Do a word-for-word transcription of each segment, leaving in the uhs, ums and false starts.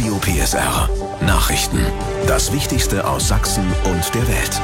Radio P S R. Nachrichten. Das Wichtigste aus Sachsen und der Welt.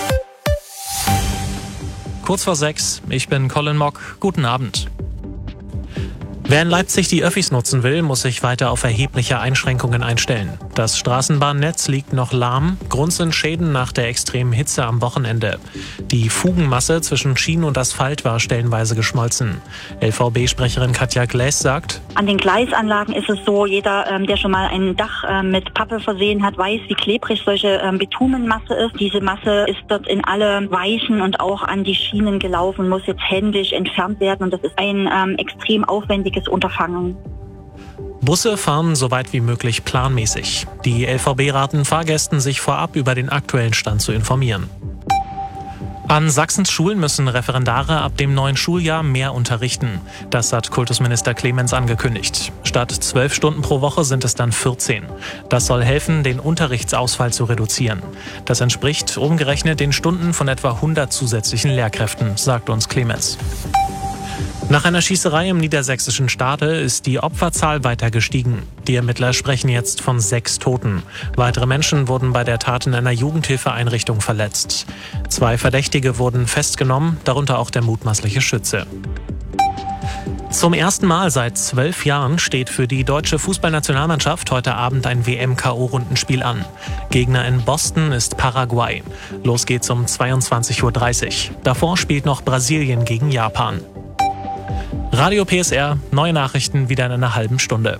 Kurz vor sechs, ich bin Colin Mock. Guten Abend. Wer in Leipzig die Öffis nutzen will, muss sich weiter auf erhebliche Einschränkungen einstellen. Das Straßenbahnnetz liegt noch lahm. Grund sind Schäden nach der extremen Hitze am Wochenende. Die Fugenmasse zwischen Schienen und Asphalt war stellenweise geschmolzen. L V B-Sprecherin Katja Gläs sagt: An den Gleisanlagen ist es so, jeder, ähm, der schon mal ein Dach äh, mit Pappe versehen hat, weiß, wie klebrig solche ähm, Bitumenmasse ist. Diese Masse ist dort in alle Weichen und auch an die Schienen gelaufen, muss jetzt händisch entfernt werden und das ist ein ähm, extrem aufwendiges Unterfangen. Busse fahren so weit wie möglich planmäßig. Die L V B raten Fahrgästen, sich vorab über den aktuellen Stand zu informieren. An Sachsens Schulen müssen Referendare ab dem neuen Schuljahr mehr unterrichten. Das hat Kultusminister Clemens angekündigt. Statt zwölf Stunden pro Woche sind es dann vierzehn. Das soll helfen, den Unterrichtsausfall zu reduzieren. Das entspricht umgerechnet den Stunden von etwa hundert zusätzlichen Lehrkräften, sagt uns Clemens. Nach einer Schießerei im niedersächsischen Stade ist die Opferzahl weiter gestiegen. Die Ermittler sprechen jetzt von sechs Toten. Weitere Menschen wurden bei der Tat in einer Jugendhilfeeinrichtung verletzt. Zwei Verdächtige wurden festgenommen, darunter auch der mutmaßliche Schütze. Zum ersten Mal seit zwölf Jahren steht für die deutsche Fußballnationalmannschaft heute Abend ein W M-K O-Rundenspiel an. Gegner in Boston ist Paraguay. Los geht's um zweiundzwanzig Uhr dreißig. Davor spielt noch Brasilien gegen Japan. Radio P S R, neue Nachrichten wieder in einer halben Stunde.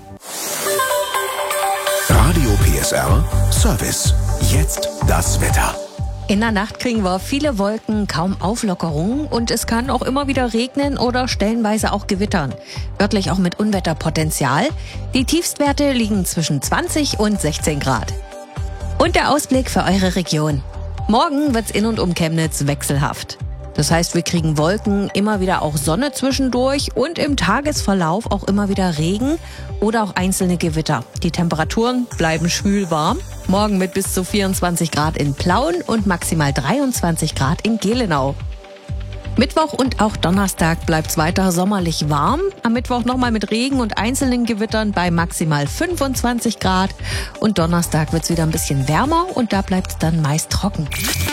Radio P S R Service. Jetzt das Wetter. In der Nacht kriegen wir viele Wolken, kaum Auflockerungen und es kann auch immer wieder regnen oder stellenweise auch gewittern. Örtlich auch mit Unwetterpotenzial. Die Tiefstwerte liegen zwischen zwanzig und sechzehn Grad. Und der Ausblick für eure Region. Morgen wird's in und um Chemnitz wechselhaft. Das heißt, wir kriegen Wolken, immer wieder auch Sonne zwischendurch und im Tagesverlauf auch immer wieder Regen oder auch einzelne Gewitter. Die Temperaturen bleiben schwül warm. Morgen mit bis zu vierundzwanzig Grad in Plauen und maximal dreiundzwanzig Grad in Gelenau. Mittwoch und auch Donnerstag bleibt's weiter sommerlich warm. Am Mittwoch nochmal mit Regen und einzelnen Gewittern bei maximal fünfundzwanzig Grad. Und Donnerstag wird's wieder ein bisschen wärmer und da bleibt's dann meist trocken.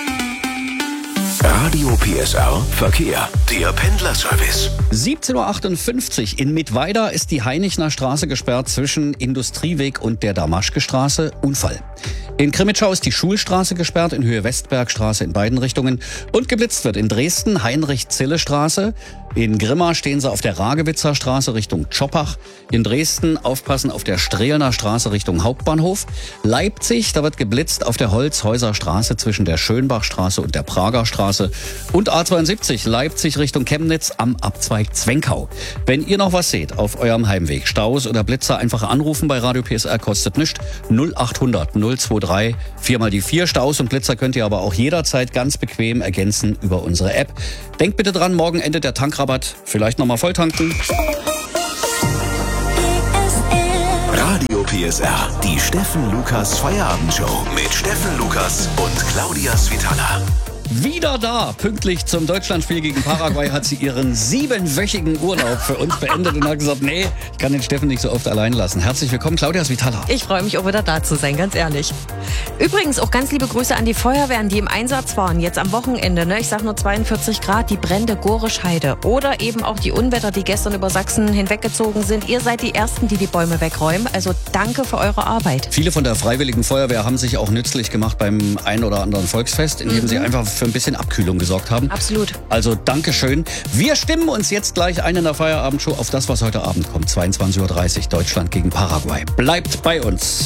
Radio P S R Verkehr. Der Pendlerservice. siebzehn Uhr achtundfünfzig in Mittweida ist die Hainichner Straße gesperrt zwischen Industrieweg und der Damaschke-Straße. Unfall. In Krimitschau ist die Schulstraße gesperrt in Höhe Westbergstraße in beiden Richtungen. Und geblitzt wird in Dresden Heinrich-Zille-Straße. In Grimma stehen sie auf der Ragewitzer Straße Richtung Tschoppach. In Dresden aufpassen auf der Strehlner Straße Richtung Hauptbahnhof. Leipzig, da wird geblitzt auf der Holzhäuser Straße zwischen der Schönbachstraße und der Prager Straße. Und A zweiundsiebzig Leipzig Richtung Chemnitz am Abzweig Zwenkau. Wenn ihr noch was seht auf eurem Heimweg, Staus oder Blitzer, einfach anrufen bei Radio P S R, kostet nichts. null achthundert null drei vier mal die vier. Staus und Blitzer könnt ihr aber auch jederzeit ganz bequem ergänzen über unsere App. Denkt bitte dran, morgen endet der Tankrabatt. Vielleicht nochmal volltanken. Radio P S R, die Steffen Lukas Feierabendshow mit Steffen Lukas und Claudia Svitala. Wieder da, pünktlich zum Deutschlandspiel gegen Paraguay hat sie ihren siebenwöchigen Urlaub für uns beendet und hat gesagt, nee, ich kann den Steffen nicht so oft allein lassen. Herzlich willkommen, Claudia Svitala. Ich freue mich auch wieder da zu sein, ganz ehrlich. Übrigens auch ganz liebe Grüße an die Feuerwehren, die im Einsatz waren, jetzt am Wochenende. Ne? Ich sag nur zweiundvierzig Grad, die Brände Gorischheide oder eben auch die Unwetter, die gestern über Sachsen hinweggezogen sind. Ihr seid die Ersten, die die Bäume wegräumen. Also danke für eure Arbeit. Viele von der Freiwilligen Feuerwehr haben sich auch nützlich gemacht beim ein oder anderen Volksfest, indem mhm. sie einfach für ein bisschen Abkühlung gesorgt haben. Absolut. Also Dankeschön. Wir stimmen uns jetzt gleich ein in der Feierabendshow auf das, was heute Abend kommt. zweiundzwanzig Uhr dreißig, Deutschland gegen Paraguay. Bleibt bei uns.